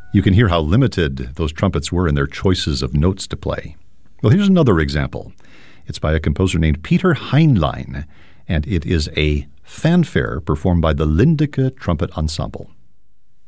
You can hear how limited those trumpets were in their choices of notes to play. Well, here's another example. It's by a composer named Peter Heinlein, and it is a fanfare performed by the Lindica Trumpet Ensemble.